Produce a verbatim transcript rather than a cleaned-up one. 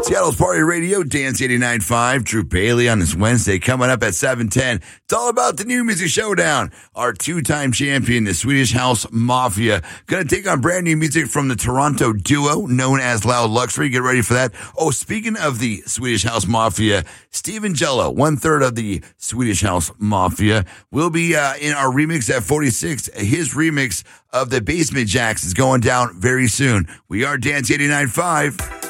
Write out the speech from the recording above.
Seattle's Party Radio, Dance eighty-nine point five, Drew Bailey on this Wednesday. Coming up at seven ten, it's all about the New Music Showdown. Our two-time champion, the Swedish House Mafia, going to take on brand new music from the Toronto duo known as Loud Luxury. Get ready for that. Oh, speaking of the Swedish House Mafia, Steven Jello, one-third of the Swedish House Mafia, will be uh, in our remix at forty-six. His remix of the Basement Jacks is going down very soon. We are Dance eighty-nine point five.